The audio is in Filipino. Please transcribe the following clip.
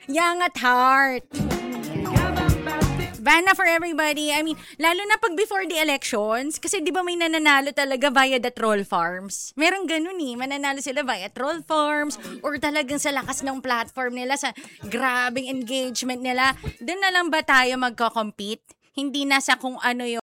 Young at heart. Vanna for everybody. I mean, lalo na pag before the elections, kasi di ba may nananalo talaga via the troll farms? Merong ganun mananalo sila via troll farms or talagang sa lakas ng platform nila, sa grabing engagement nila. Doon na lang ba tayo magko-compete? Hindi na sa kung ano yung